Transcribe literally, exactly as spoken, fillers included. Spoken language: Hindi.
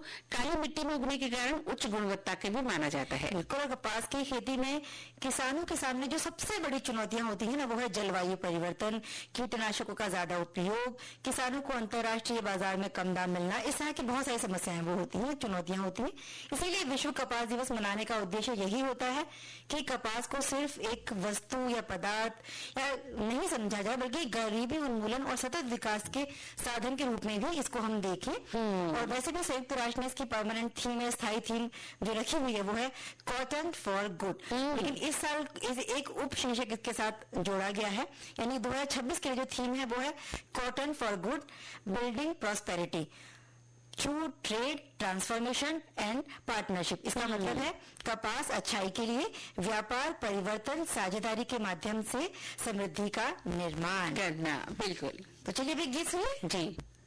काली मिट्टी में उगने के कारण उच्च गुणवत्ता के भी माना जाता है। बिल्कुल, कपास की खेती में किसानों के सामने जो सबसे बड़ी चुनौतियां होती है ना, वो है जलवायु परिवर्तन, कीटनाशकों का ज्यादा उपयोग, किसानों को अंतर्राष्ट्रीय बाजार में कम दाम मिलना, इस तरह की बहुत सारी समस्याएं वो होती हैं, चुनौतियां होती हैं। इसीलिए विश्व कपास दिवस मनाने का उद्देश्य यही होता है कि कपास को सिर्फ एक वस्तु या पदार्थ या नहीं समझा जाए, बल्कि गरीबी उन्मूलन और सतत विकास के साधन के रूप में भी इसको हम देखें। और वैसे भी संयुक्त राष्ट्र ने इसकी परमानेंट थीम या स्थायी थीम जो रखी हुई है वो है कॉटन फॉर गुड, लेकिन इस साल इस एक उप शीर्षक इसके साथ जोड़ा गया है, यानी दो हजार छब्बीस के जो थीम है वो है cotton for good, building prosperity through trade transformation and partnership. इसका मतलब है कपास अच्छाई के लिए, व्यापार परिवर्तन, साझेदारी के माध्यम से समृद्धि का निर्माण करना। बिल्कुल। तो चलिए भी गीत सुनिए जी।